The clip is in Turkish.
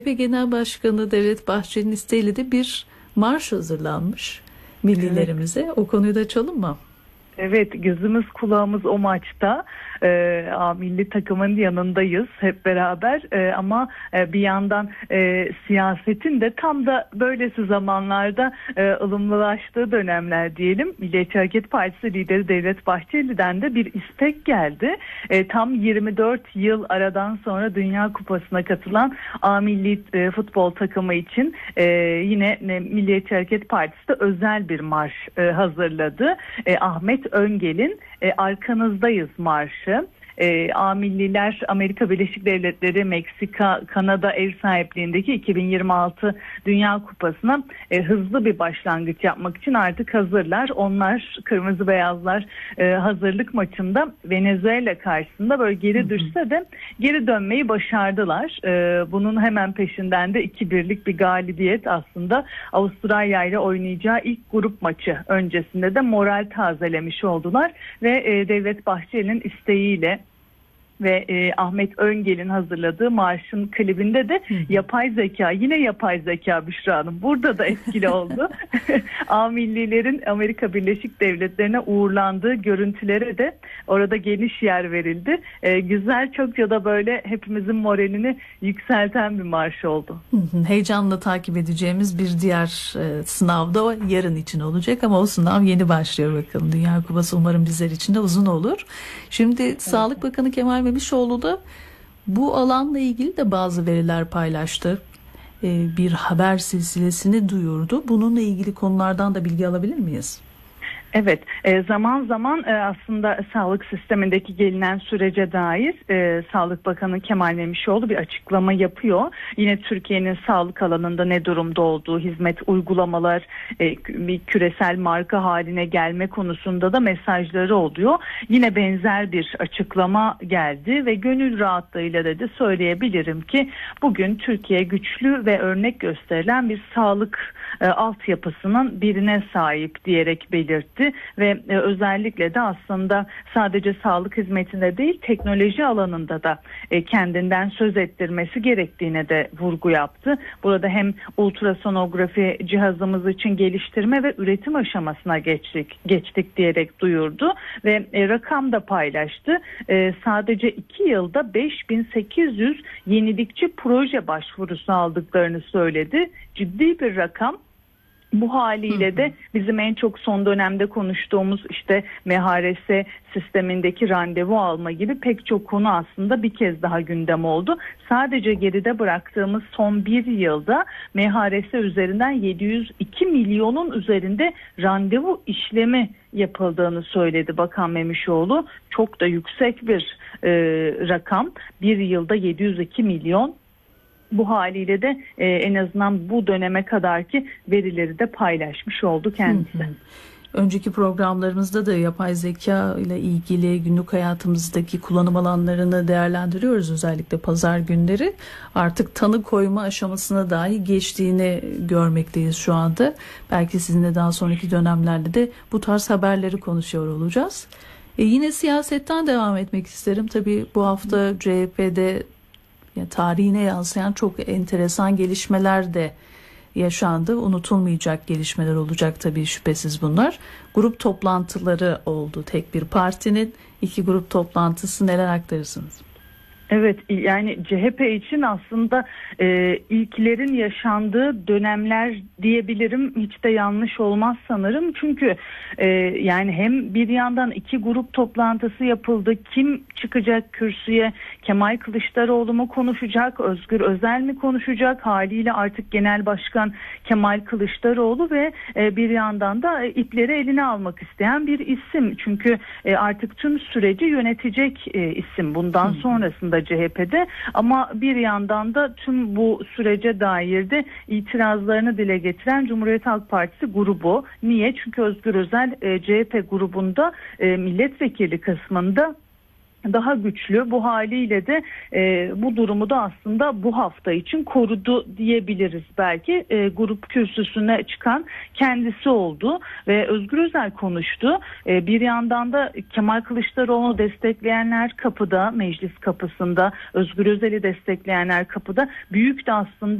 Genel Başkanı Devlet Bahçeli'nin isteğiyle de bir marş hazırlanmış millilerimize. Evet. O konuyu da açalım mı? Evet, gözümüz kulağımız o maçta. Milli takımın yanındayız hep beraber, ama bir yandan siyasetin de tam da böylesi zamanlarda ılımlılaştığı dönemler diyelim. Milliyetçi Hareket Partisi lideri Devlet Bahçeli'den de bir istek geldi. Tam 24 yıl aradan sonra Dünya Kupası'na katılan A milli futbol takımı için yine Milliyetçi Hareket Partisi de özel bir marş hazırladı. Ahmet Öngel'in Arkanızdayız marşı. A milliler Amerika Birleşik Devletleri, Meksika, Kanada ev sahipliğindeki 2026 Dünya Kupası'na hızlı bir başlangıç yapmak için artık hazırlar. Onlar kırmızı beyazlar hazırlık maçında Venezuela karşısında böyle geri düşse de geri dönmeyi başardılar. Bunun hemen peşinden de 2-1'lik bir galibiyet, aslında Avustralya ile oynayacağı ilk grup maçı öncesinde de moral tazelemiş oldular ve Devlet Bahçeli'nin isteğiyle ve Ahmet Öngel'in hazırladığı marşın klibinde de yapay zeka, yine yapay zeka Büşra Hanım burada da etkili oldu. A millilerin Amerika Birleşik Devletleri'ne uğurlandığı görüntülere de orada geniş yer verildi. Güzel, çokça da böyle hepimizin moralini yükselten bir marş oldu. Heyecanla takip edeceğimiz bir diğer sınavda o yarın için olacak ama o sınav yeni başlıyor bakalım. Dünya Kupası umarım bizler için de uzun olur. Şimdi evet. Sağlık Bakanı Kemal Memişoğlu da bu alanla ilgili de bazı veriler paylaştı. Bir haber silsilesini duyurdu. Bununla ilgili konulardan da bilgi alabilir miyiz? Evet, zaman zaman aslında sağlık sistemindeki gelinen sürece dair Sağlık Bakanı Kemal Memişoğlu bir açıklama yapıyor. Yine Türkiye'nin sağlık alanında ne durumda olduğu, hizmet uygulamalar bir küresel marka haline gelme konusunda da mesajları oluyor. Yine benzer bir açıklama geldi ve gönül rahatlığıyla da söyleyebilirim ki bugün Türkiye güçlü ve örnek gösterilen bir sağlık altyapısının birine sahip diyerek belirtti. Ve özellikle de aslında sadece sağlık hizmetinde değil, teknoloji alanında da kendinden söz ettirmesi gerektiğine de vurgu yaptı. Burada hem ultrasonografi cihazımız için geliştirme ve üretim aşamasına geçtik diyerek duyurdu ve rakam da paylaştı. Sadece 2 yılda 5800 yenilikçi proje başvurusu aldıklarını söyledi. Ciddi bir rakam. Bu haliyle de bizim en çok son dönemde konuştuğumuz işte MHRS sistemindeki randevu alma gibi pek çok konu aslında bir kez daha gündem oldu. Sadece geride bıraktığımız son bir yılda MHRS üzerinden 702 milyonun üzerinde randevu işlemi yapıldığını söyledi Bakan Memişoğlu. Çok da yüksek bir rakam. Bir yılda 702 milyon. Bu haliyle de en azından bu döneme kadarki verileri de paylaşmış oldu kendisi. Önceki programlarımızda da yapay zeka ile ilgili günlük hayatımızdaki kullanım alanlarını değerlendiriyoruz. Özellikle pazar günleri artık tanı koyma aşamasına dahi geçtiğini görmekteyiz şu anda. Belki sizinle daha sonraki dönemlerde de bu tarz haberleri konuşuyor olacağız. Yine siyasetten devam etmek isterim. Tabii bu hafta CHP'de tarihine yansıyan çok enteresan gelişmeler de yaşandı. Unutulmayacak gelişmeler olacak tabii, şüphesiz bunlar. Grup toplantıları oldu. Tek bir partinin 2 grup toplantısı, neler aktarırsınız? Evet, yani CHP için aslında ilklerin yaşandığı dönemler diyebilirim. Hiç de yanlış olmaz sanırım. Çünkü yani hem bir yandan 2 grup toplantısı yapıldı. Kim çıkacak kürsüye? Kemal Kılıçdaroğlu mu konuşacak? Özgür Özel mi konuşacak? Haliyle artık Genel Başkan Kemal Kılıçdaroğlu ve bir yandan da ipleri eline almak isteyen bir isim. Çünkü artık tüm süreci yönetecek isim bundan sonrasında CHP'de, ama bir yandan da tüm bu sürece dair de itirazlarını dile getiren Cumhuriyet Halk Partisi grubu. Niye? Çünkü Özgür Özel CHP grubunda milletvekili kısmında daha güçlü. Bu haliyle de bu durumu da aslında bu hafta için korudu diyebiliriz belki. Grup kürsüsüne çıkan kendisi oldu ve Özgür Özel konuştu. Bir yandan da Kemal Kılıçdaroğlu'nu destekleyenler kapıda, meclis kapısında, Özgür Özel'i destekleyenler kapıda. Büyük de aslında